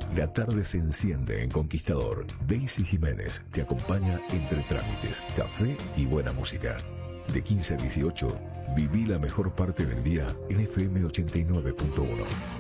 La tarde se enciende en Conquistador. Daisy Jiménez te acompaña entre trámites, café y buena música. De 15 a 18, viví la mejor parte del día en FM 89.1.